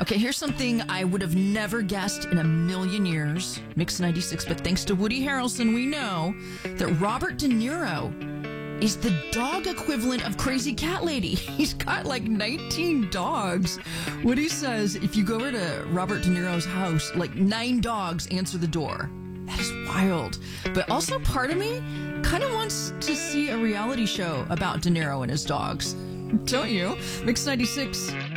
Okay, here's something I would have never guessed in a million years. Mix 96, but thanks to Woody Harrelson, we know that Robert De Niro is the dog equivalent of Crazy Cat Lady. He's got like 19 dogs. Woody says if you go over to Robert De Niro's house, like 9 dogs answer the door. That is wild. But also part of me kind of wants to see a reality show about De Niro and his dogs. Don't you? Mix 96.